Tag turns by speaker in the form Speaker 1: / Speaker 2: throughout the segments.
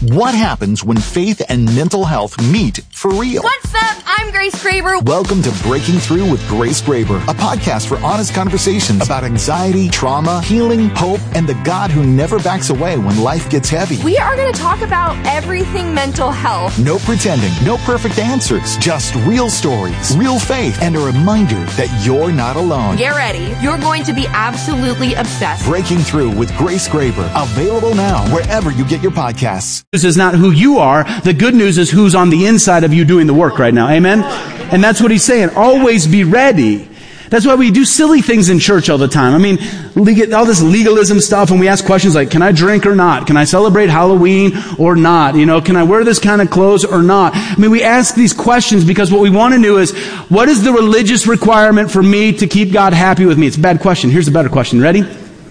Speaker 1: What happens when faith and mental health meet for real?
Speaker 2: What's up? I'm Grace Graber.
Speaker 1: Welcome to Breaking Through with Grace Graber, a podcast for honest conversations about anxiety, trauma, healing, hope, and the God who never backs away when life gets heavy.
Speaker 2: We are going to talk about everything mental health.
Speaker 1: No pretending, no perfect answers, just real stories, real faith, and a reminder that you're not alone.
Speaker 2: Get ready. You're going to be absolutely obsessed.
Speaker 1: Breaking Through with Grace Graber, available now wherever you get your podcasts.
Speaker 3: This is not who you are. The good news is who's on the inside of you doing the work right now. Amen? And that's what he's saying. Always be ready. That's why we do silly things in church all the time. I mean, all this legalism stuff, and we ask questions like, can I drink or not? Can I celebrate Halloween or not? You know, can I wear this kind of clothes or not? I mean, we ask these questions because what we want to know is, what is the religious requirement for me to keep God happy with me? It's a bad question. Here's a better question. Ready?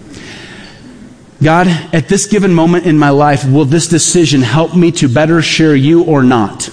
Speaker 3: God, at this given moment in my life, will this decision help me to better share you or not?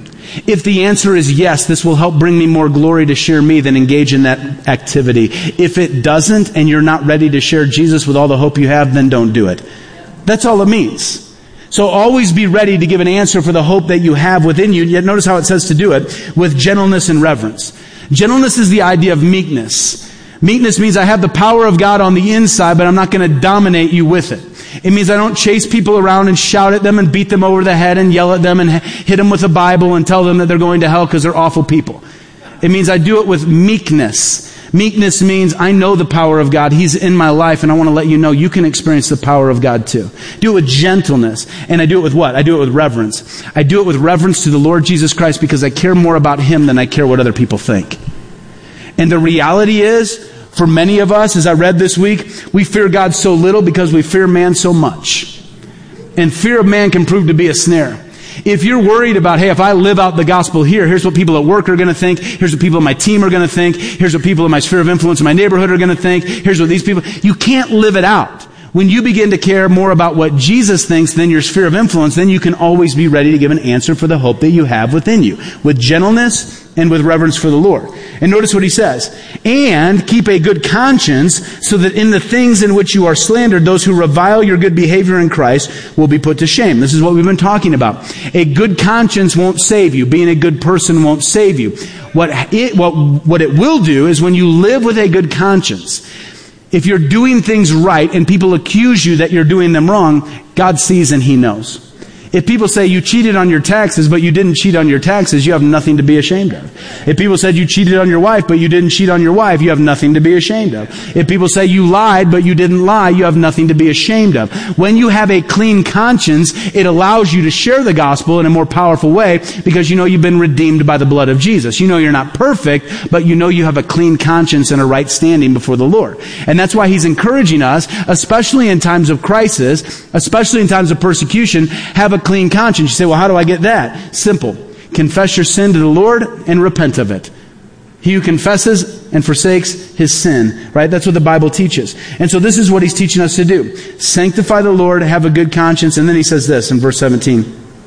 Speaker 3: If the answer is yes, this will help bring me more glory to share me than engage in that activity. If it doesn't, and you're not ready to share Jesus with all the hope you have, then don't do it. That's all it means. So always be ready to give an answer for the hope that you have within you. Yet notice how it says to do it, with gentleness and reverence. Gentleness is the idea of meekness. Meekness means I have the power of God on the inside, but I'm not going to dominate you with it. It means I don't chase people around and shout at them and beat them over the head and yell at them and hit them with a Bible and tell them that they're going to hell because they're awful people. It means I do it with meekness. Meekness means I know the power of God. He's in my life, and I want to let you know you can experience the power of God too. Do it with gentleness. And I do it with what? I do it with reverence. I do it with reverence to the Lord Jesus Christ because I care more about Him than I care what other people think. And the reality is, for many of us, as I read this week, we fear God so little because we fear man so much. And fear of man can prove to be a snare. If you're worried about, hey, if I live out the gospel here, here's what people at work are going to think, here's what people in my team are going to think, here's what people in my sphere of influence in my neighborhood are going to think, here's what these people... You can't live it out. When you begin to care more about what Jesus thinks than your sphere of influence, then you can always be ready to give an answer for the hope that you have within you, with gentleness and with reverence for the Lord. And notice what he says, and keep a good conscience so that in the things in which you are slandered, those who revile your good behavior in Christ will be put to shame. This is what we've been talking about. A good conscience won't save you. Being a good person won't save you. What it will do is when you live with a good conscience, if you're doing things right and people accuse you that you're doing them wrong, God sees and He knows. If people say you cheated on your taxes, but you didn't cheat on your taxes, you have nothing to be ashamed of. If people said you cheated on your wife, but you didn't cheat on your wife, you have nothing to be ashamed of. If people say you lied, but you didn't lie, you have nothing to be ashamed of. When you have a clean conscience, it allows you to share the gospel in a more powerful way because you know you've been redeemed by the blood of Jesus. You know you're not perfect, but you know you have a clean conscience and a right standing before the Lord. And that's why He's encouraging us, especially in times of crisis, especially in times of persecution, have a clean conscience. You say, well, how do I get that? Simple. Confess your sin to the Lord and repent of it. He who confesses and forsakes his sin, right? That's what the Bible teaches. And so this is what He's teaching us to do. Sanctify the Lord, have a good conscience. And then He says this in verse 17.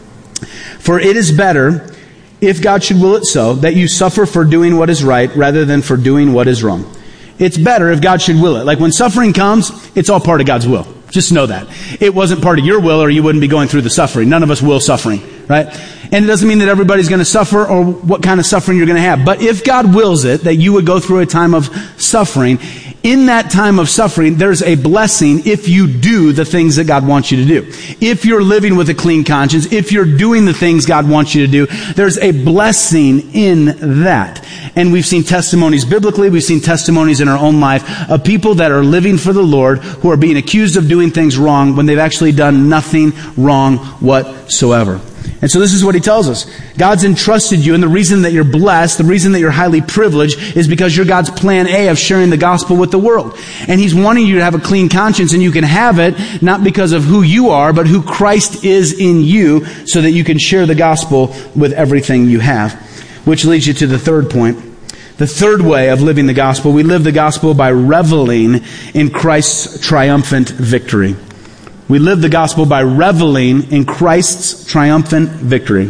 Speaker 3: For it is better, if God should will it so, that you suffer for doing what is right rather than for doing what is wrong. It's better if God should will it. Like when suffering comes, it's all part of God's will. Just know that. It wasn't part of your will or you wouldn't be going through the suffering. None of us will suffering, right? And it doesn't mean that everybody's going to suffer or what kind of suffering you're going to have. But if God wills it, that you would go through a time of suffering, in that time of suffering, there's a blessing if you do the things that God wants you to do. If you're living with a clean conscience, if you're doing the things God wants you to do, there's a blessing in that. And we've seen testimonies biblically, we've seen testimonies in our own life of people that are living for the Lord who are being accused of doing things wrong when they've actually done nothing wrong whatsoever. And so this is what He tells us. God's entrusted you, and the reason that you're blessed, the reason that you're highly privileged, is because you're God's plan A of sharing the gospel with the world. And He's wanting you to have a clean conscience, and you can have it not because of who you are, but who Christ is in you, so that you can share the gospel with everything you have. Which leads you to the third point. The third way of living the gospel. We live the gospel by reveling in Christ's triumphant victory. We live the gospel by reveling in Christ's triumphant victory.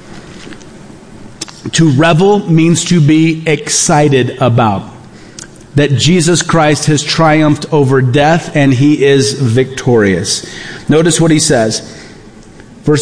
Speaker 3: To revel means to be excited about. That Jesus Christ has triumphed over death and He is victorious. Notice what he says.